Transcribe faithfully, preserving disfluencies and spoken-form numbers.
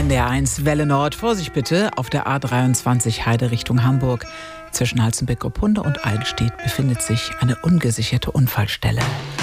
N D R eins Welle Nord. Vorsicht bitte, auf der A dreiundzwanzig Heide Richtung Hamburg. Zwischen Halzenbeck-Opfunde und Eidelstedt befindet sich eine ungesicherte Unfallstelle.